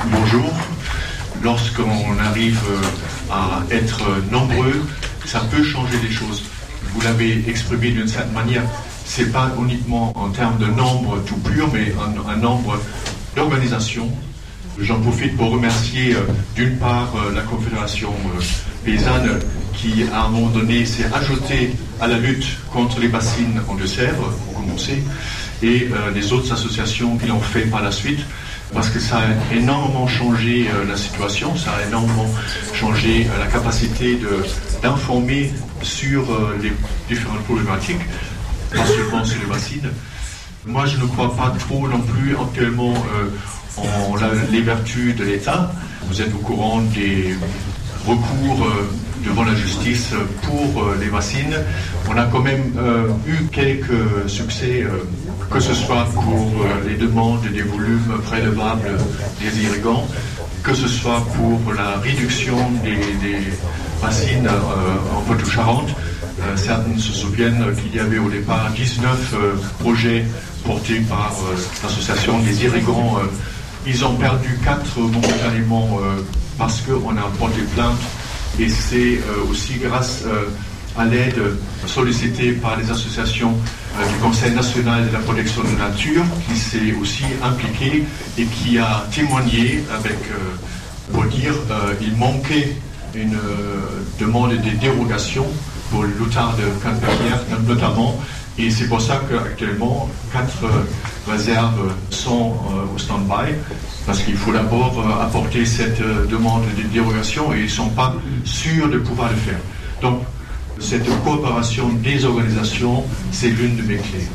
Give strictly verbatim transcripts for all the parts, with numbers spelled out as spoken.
Bonjour. Lorsqu'on arrive à être nombreux, ça peut changer les choses. Vous l'avez exprimé d'une certaine manière. C'est pas uniquement en termes de nombre tout pur, mais un, un nombre d'organisations. J'en profite pour remercier euh, d'une part euh, la Confédération euh, paysanne qui, à un moment donné, s'est ajoutée à la lutte contre les bassines en Deux-Sèvres, pour commencer, et euh, les autres associations qui l'ont fait par la suite, parce que ça a énormément changé euh, la situation, ça a énormément changé euh, la capacité de, d'informer sur euh, les différentes problématiques, pas seulement sur les bassines. Moi, je ne crois pas trop non plus actuellement euh, en la, les vertus de l'État. Vous êtes au courant des recours euh, devant la justice pour euh, les bassines. On a quand même euh, eu quelques succès, euh, que ce soit pour euh, les demandes des volumes prélevables des irrigants, que ce soit pour la réduction des, des bassines euh, en Poitou-Charentes. Euh, certains se souviennent qu'il y avait au départ dix-neuf euh, projets portés par euh, l'association des irrigants. Euh, ils ont perdu quatre momentanément euh, parce qu'on a porté plainte. Et c'est euh, aussi grâce euh, à l'aide sollicitée par les associations euh, du Conseil national de la protection de la nature qui s'est aussi impliqué et qui a témoigné avec, euh, pour dire euh, il manquait une euh, demande de dérogation pour l'outarde cannebernière notamment, et c'est pour ça qu'actuellement quatre euh, réserves sont euh, au stand-by, parce qu'il faut d'abord euh, apporter cette euh, demande de dérogation et ils ne sont pas sûrs de pouvoir le faire. Donc cette coopération des organisations, c'est l'une de mes clés.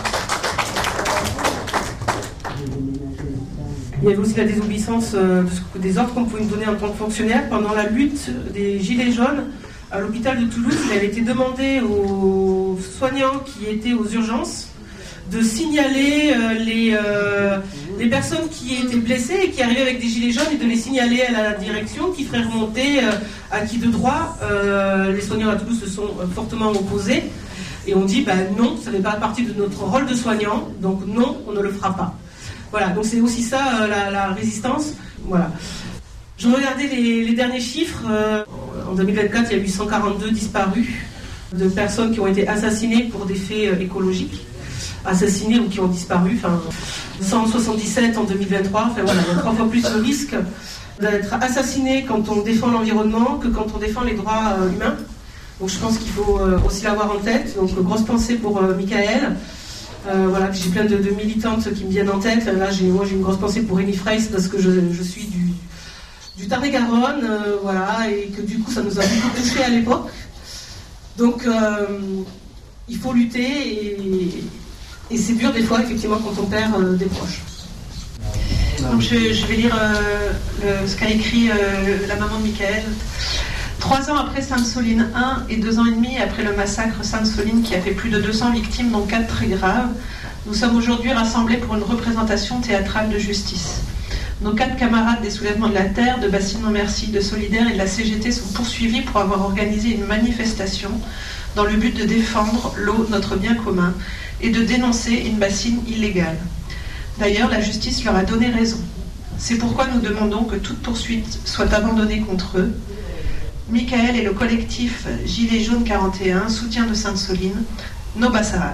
Il y avait aussi la désobéissance euh, des ordres qu'on pouvait nous donner en tant que fonctionnaire. Pendant la lutte des Gilets jaunes, à l'hôpital de Toulouse, il avait été demandé aux soignants qui étaient aux urgences de signaler euh, les, euh, les personnes qui étaient blessées et qui arrivaient avec des gilets jaunes et de les signaler à la direction qui ferait remonter euh, à qui de droit. Euh, les soignants à Toulouse se sont euh, fortement opposés et on dit bah, non, ça ne fait pas partie de notre rôle de soignant, donc non, on ne le fera pas. Voilà, donc c'est aussi ça euh, la, la résistance. Voilà. Je regardais les, les derniers chiffres. Euh, en deux mille vingt-quatre, il y a eu cent quarante-deux disparus de personnes qui ont été assassinées pour des faits euh, écologiques. Assassinés ou qui ont disparu, enfin cent soixante-dix-sept en deux mille vingt-trois, enfin voilà, il y a trois fois plus de risque d'être assassiné quand on défend l'environnement que quand on défend les droits euh, humains. Donc je pense qu'il faut euh, aussi l'avoir en tête. Donc grosse pensée pour euh, Michael. Euh, voilà, j'ai plein de, de militantes qui me viennent en tête. Là, j'ai, moi j'ai une grosse pensée pour Rémi Fraisse parce que je, je suis du, du Tarn-et-Garonne, euh, voilà, et que du coup ça nous a beaucoup touché à l'époque. Donc euh, il faut lutter et Et c'est dur des fois, effectivement, quand on perd euh, des proches. Donc je, je vais lire euh, le, ce qu'a écrit euh, la maman de Michael. Trois ans après Sainte-Soline un et deux ans et demi après le massacre Sainte-Soline qui a fait plus de deux cents victimes, dont quatre très graves, nous sommes aujourd'hui rassemblés pour une représentation théâtrale de justice. Nos quatre camarades des Soulèvements de la Terre, de Bassine Non Merci, de Solidaire et de la C G T sont poursuivis pour avoir organisé une manifestation dans le but de défendre l'eau, notre bien commun, et de dénoncer une bassine illégale. D'ailleurs, la justice leur a donné raison. C'est pourquoi nous demandons que toute poursuite soit abandonnée contre eux. Michael et le collectif Gilets jaunes quarante et un, soutien de Sainte-Soline, No Bassaran.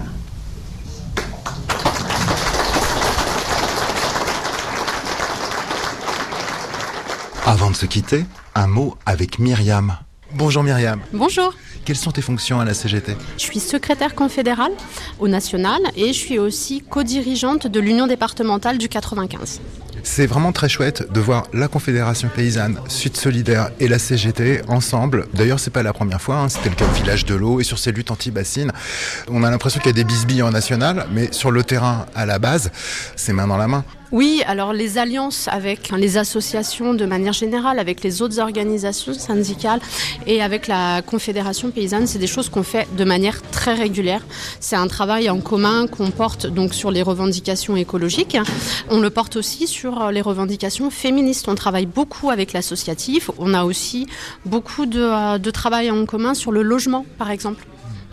Avant de se quitter, un mot avec Myriam. Bonjour Myriam. Bonjour. Quelles sont tes fonctions à la C G T ? Je suis secrétaire confédérale au national et je suis aussi co-dirigeante de l'Union départementale du quatre-vingt-quinze. C'est vraiment très chouette de voir la Confédération paysanne, Sud Solidaire et la C G T ensemble. D'ailleurs, c'est pas la première fois, hein, c'était le cas au village de l'eau et sur ces luttes anti-bassines. On a l'impression qu'il y a des bisbilles en national, mais sur le terrain, à la base, c'est main dans la main. Oui, alors les alliances avec les associations de manière générale, avec les autres organisations syndicales et avec la Confédération paysanne, c'est des choses qu'on fait de manière très régulière. C'est un travail en commun qu'on porte donc sur les revendications écologiques. On le porte aussi sur les revendications féministes. On travaille beaucoup avec l'associatif. On a aussi beaucoup de, de travail en commun sur le logement, par exemple.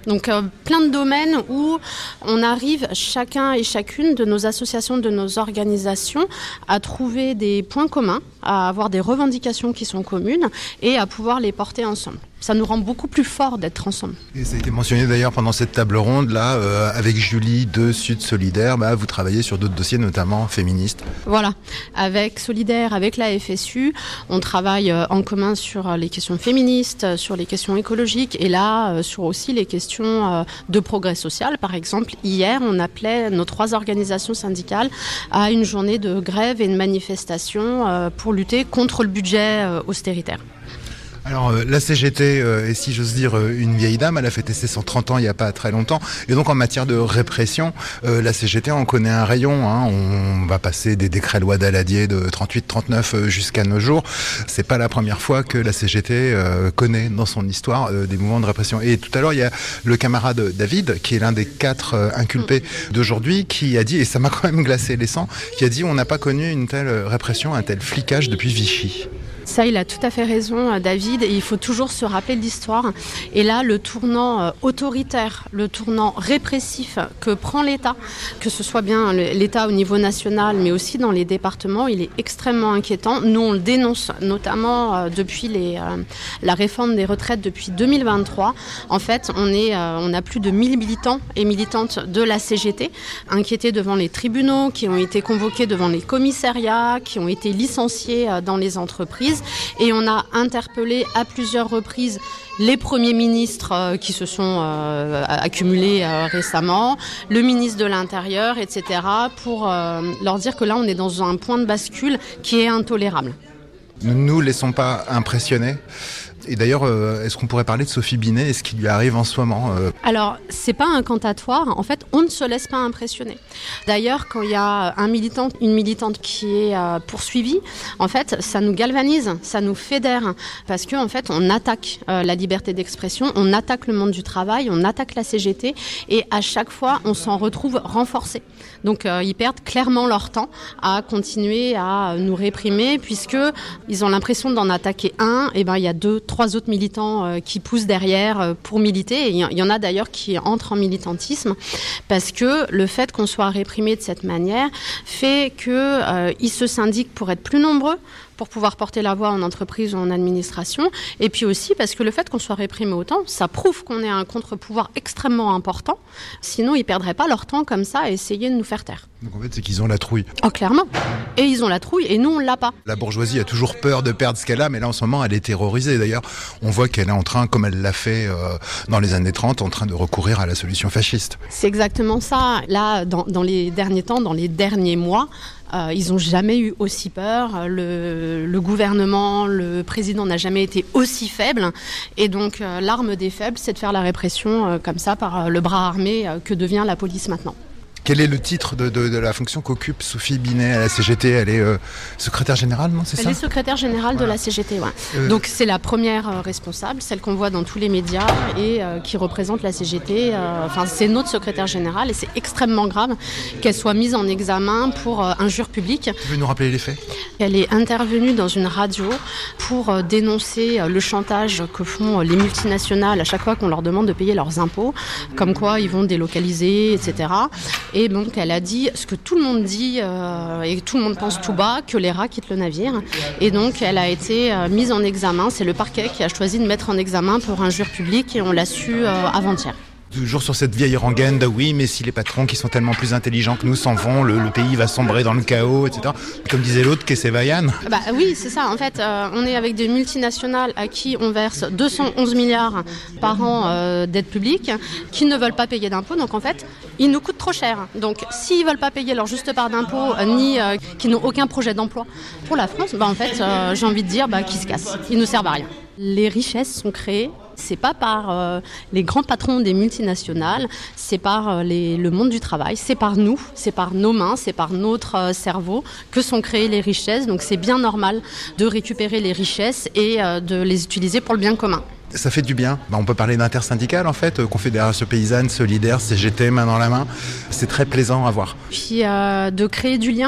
Donc euh, plein de domaines où on arrive chacun et chacune de nos associations, de nos organisations à trouver des points communs, à avoir des revendications qui sont communes et à pouvoir les porter ensemble. Ça nous rend beaucoup plus forts d'être ensemble. Et ça a été mentionné d'ailleurs pendant cette table ronde, là, euh, avec Julie de Sud Solidaire, bah, vous travaillez sur d'autres dossiers, notamment féministes. Voilà, avec Solidaire, avec la F S U, on travaille euh, en commun sur les questions féministes, sur les questions écologiques, et là, euh, sur aussi les questions euh, de progrès social. Par exemple, hier, on appelait nos trois organisations syndicales à une journée de grève et de manifestation euh, pour lutter contre le budget euh, austéritaire. Alors euh, la C G T euh, est, si j'ose dire, euh, une vieille dame, elle a fêté ses cent trente ans il n'y a pas très longtemps, et donc en matière de répression, euh, la C G T en connaît un rayon, hein. On va passer des décrets loi Daladier de trente-huit trente-neuf euh, jusqu'à nos jours. C'est pas la première fois que la C G T euh, connaît dans son histoire euh, des mouvements de répression. Et tout à l'heure, il y a le camarade David, qui est l'un des quatre euh, inculpés d'aujourd'hui, qui a dit, et ça m'a quand même glacé les sangs, qui a dit on n'a pas connu une telle répression, un tel flicage depuis Vichy. Ça, il a tout à fait raison, David, et il faut toujours se rappeler de l'histoire. Et là, le tournant autoritaire, le tournant répressif que prend l'État, que ce soit bien l'État au niveau national, mais aussi dans les départements, il est extrêmement inquiétant. Nous, on le dénonce, notamment depuis les, euh, la réforme des retraites depuis deux mille vingt-trois. En fait, on, est, euh, on a plus de mille militants et militantes de la C G T inquiétés devant les tribunaux, qui ont été convoqués devant les commissariats, qui ont été licenciés euh, dans les entreprises. Et on a interpellé à plusieurs reprises les premiers ministres euh, qui se sont euh, accumulés euh, récemment, le ministre de l'Intérieur, et cetera, pour euh, leur dire que là, on est dans un point de bascule qui est intolérable. Ne nous laissons pas impressionner. Et d'ailleurs, euh, est-ce qu'on pourrait parler de Sophie Binet et ce qui lui arrive en ce moment euh... Alors, c'est pas incantatoire. En fait, on ne se laisse pas impressionner. D'ailleurs, quand il y a un militant, une militante qui est euh, poursuivie, en fait, ça nous galvanise, ça nous fédère, parce que en fait, on attaque euh, la liberté d'expression, on attaque le monde du travail, on attaque la C G T, et à chaque fois, on s'en retrouve renforcé. Donc, euh, ils perdent clairement leur temps à continuer à nous réprimer, puisque ils ont l'impression d'en attaquer un, et ben il y a deux, trois autres militants euh, qui poussent derrière euh, pour militer. Et il y, y en a d'ailleurs qui entrent en militantisme parce que le fait qu'on soit réprimé de cette manière fait qu'ils euh, se syndiquent pour être plus nombreux, pour pouvoir porter la voix en entreprise ou en administration, et puis aussi parce que le fait qu'on soit réprimé autant, ça prouve qu'on est un contre-pouvoir extrêmement important, sinon ils ne perdraient pas leur temps comme ça à essayer de nous faire taire. Donc en fait c'est qu'ils ont la trouille. Oh clairement, et ils ont la trouille et nous on ne l'a pas. La bourgeoisie a toujours peur de perdre ce qu'elle a, mais là en ce moment elle est terrorisée. D'ailleurs on voit qu'elle est en train, comme elle l'a fait euh, dans les années trente, en train de recourir à la solution fasciste. C'est exactement ça. Là dans, dans les derniers temps, dans les derniers mois, Euh, ils n'ont jamais eu aussi peur. Le, le gouvernement, le président n'a jamais été aussi faible. Et donc, euh, l'arme des faibles, c'est de faire la répression euh, comme ça par euh, le bras armé euh, que devient la police maintenant. Quel est le titre de, de, de la fonction qu'occupe Sophie Binet à la C G T ? Elle est euh, secrétaire générale, non, c'est Elle ça ? Elle est secrétaire générale voilà. de la C G T, ouais. Euh... Donc c'est la première euh, responsable, celle qu'on voit dans tous les médias et euh, qui représente la C G T. Euh, enfin, c'est notre secrétaire générale et c'est extrêmement grave qu'elle soit mise en examen pour euh, injure publique. Tu veux nous rappeler les faits ? Elle est intervenue dans une radio pour euh, dénoncer euh, le chantage que font euh, les multinationales à chaque fois qu'on leur demande de payer leurs impôts, comme quoi ils vont délocaliser, et cetera. Et donc elle a dit ce que tout le monde dit euh, et tout le monde pense tout bas, que les rats quittent le navire. Et donc elle a été euh, mise en examen. C'est le parquet qui a choisi de mettre en examen pour injure publique et on l'a su euh, avant-hier. Toujours sur cette vieille rengaine de oui, mais si les patrons qui sont tellement plus intelligents que nous s'en vont, le, le pays va sombrer dans le chaos, et cetera. Comme disait l'autre, Kessé Vaillant. Bah oui, c'est ça. En fait, euh, on est avec des multinationales à qui on verse deux cent onze milliards par an euh, d'aide publique, qui ne veulent pas payer d'impôts. Donc en fait, ils nous coûtent trop cher. Donc s'ils veulent pas payer leur juste part d'impôts, euh, ni euh, qui n'ont aucun projet d'emploi pour la France, bah en fait, euh, j'ai envie de dire bah, qu'ils se cassent. Ils ne servent à rien. Les richesses sont créées. C'est pas par euh, les grands patrons des multinationales, c'est par euh, les, le monde du travail, c'est par nous, c'est par nos mains, c'est par notre euh, cerveau que sont créées les richesses. Donc c'est bien normal de récupérer les richesses et euh, de les utiliser pour le bien commun. Ça fait du bien. Bah, on peut parler d'intersyndical en fait, Confédération Paysanne, Solidaire, C G T, main dans la main. C'est très plaisant à voir. Puis euh, de créer du lien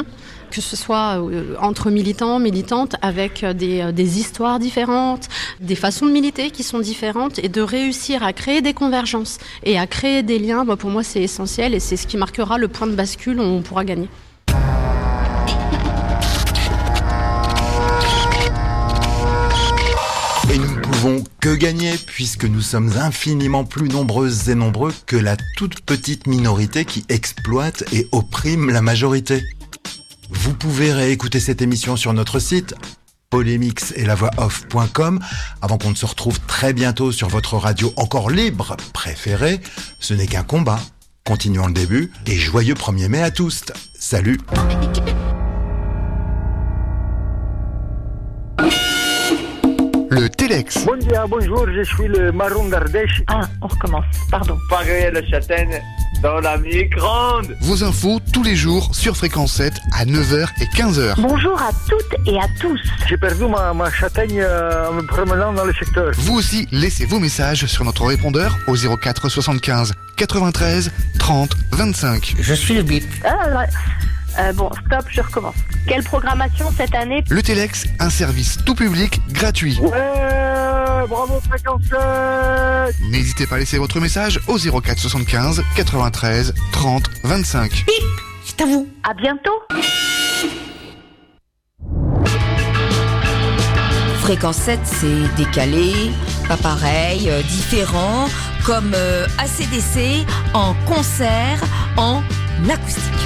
que ce soit entre militants, militantes, avec des, des histoires différentes, des façons de militer qui sont différentes, et de réussir à créer des convergences et à créer des liens, bah pour moi c'est essentiel, et c'est ce qui marquera le point de bascule où on pourra gagner. Et nous ne pouvons que gagner puisque nous sommes infiniment plus nombreuses et nombreux que la toute petite minorité qui exploite et opprime la majorité. Vous pouvez réécouter cette émission sur notre site polémix et la voix off point com avant qu'on ne se retrouve très bientôt sur votre radio encore libre préférée. Ce n'est qu'un combat. Continuons le début et joyeux premier mai à tous. Salut. Le Télex. Bon dia, bonjour, je suis le Marron d'Ardèche. Ah, on recommence, pardon. Pareil la châtaigne dans la micro-ondes. Vos infos tous les jours sur Fréquence sept à neuf heures et quinze heures. Bonjour à toutes et à tous. J'ai perdu ma, ma châtaigne euh, en me promenant dans le secteur. Vous aussi, laissez vos messages sur notre répondeur au zéro quatre soixante-quinze quatre-vingt-treize trente vingt-cinq. Je suis le bip. Ah, ouais. Euh, bon, stop, je recommence. Quelle programmation cette année? Le Télex, un service tout public gratuit. Ouais, bravo Fréquence sept. N'hésitez pas à laisser votre message au zéro quatre soixante-quinze quatre-vingt-treize trente vingt-cinq. Bip, c'est à vous. À bientôt. Fréquence sept, c'est décalé, pas pareil, euh, différent, comme euh, A C D C en concert, en acoustique.